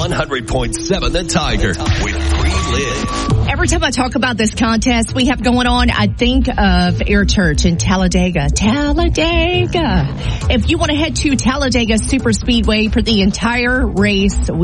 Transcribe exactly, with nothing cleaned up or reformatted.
one hundred point seven The Tiger with Pre-Live. Every time I talk about this contest we have going on, I think of Air Church in Talladega. Talladega. If you want to head to Talladega Super Speedway for the entire race,